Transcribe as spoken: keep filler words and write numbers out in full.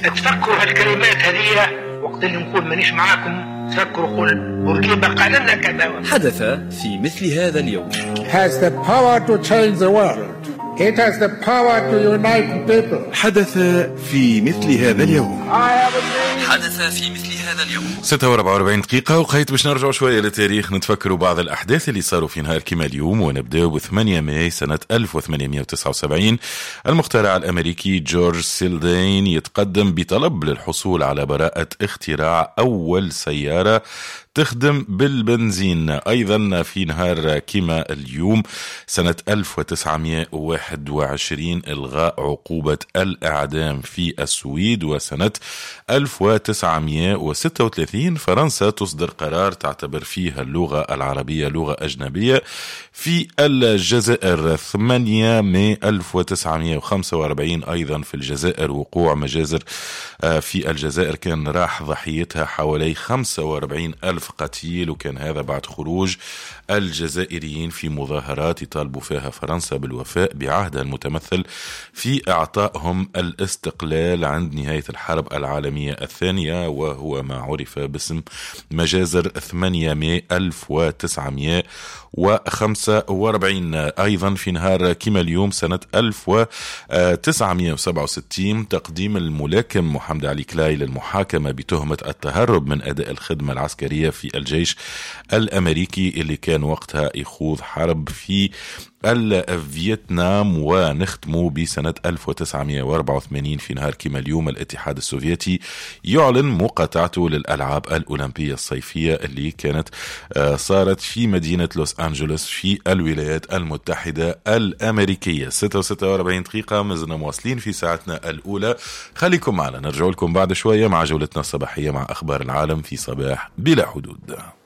تفكروا هالكلمات هذه وقت اللي نقول مانيش معاكم، تفكروا قول بورقيبة قال لنا كذا. حدث في مثل هذا اليوم. has the power to change the world. It has the power to unite people. حدث في مثل هذا اليوم. حدث في مثل هذا اليوم. ستة وأربعة وأربعين دقيقة وقيت باش نرجعوا شوية للتاريخ، نتفكروا بعض الأحداث اللي صاروا في نهار كما اليوم، ونبدأ ب ثمانية ماي سنة ألف وثمانمائة وتسعة وسبعين. المخترع الأمريكي جورج سيلدين يتقدم بطلب للحصول على براءة اختراع أول سيارة تخدم بالبنزين. أيضا في نهار كما اليوم سنة ألف وتسعمائة وواحد وعشرين إلغاء عقوبة الإعدام في السويد. وسنة ألف وتسعمائة وستة وثلاثين فرنسا تصدر قرار تعتبر فيها اللغة العربية لغة أجنبية في الجزائر. ثمانية ماي ألف وتسعمائة وخمسة وأربعين أيضا في الجزائر وقوع مجازر في الجزائر كان راح ضحيتها حوالي خمسة وأربعين ألف قتيل، وكان هذا بعد خروج الجزائريين في مظاهرات يطالبوا فيها فرنسا بالوفاء بعهدها المتمثل في إعطائهم الاستقلال عند نهاية الحرب العالمية الثانية، وهو ما عرف باسم مجازر ثمانية ماي ألف وتسعمائة وخمسة وأربعين. أيضا في نهار كما اليوم سنة ألف وتسعمائة وسبعة وستين تقديم الملاكم محمد علي كلاي للمحاكمة بتهمة التهرب من أداء الخدمة العسكرية في الجيش الأمريكي اللي كان وقتها يخوض حرب في الفيتنام. ونختموا بسنة ألف وتسعمائة وأربعة وثمانين في نهار كما اليوم الاتحاد السوفيتي يعلن مقاطعته للألعاب الأولمبية الصيفية اللي كانت صارت في مدينة لوس أنجلوس في الولايات المتحدة الأمريكية. ستة وستة وأربعين دقيقة مازلنا مواصلين في ساعتنا الأولى، خليكم معنا نرجع لكم بعد شوية مع جولتنا الصباحية مع أخبار العالم في صباح بلا حدود.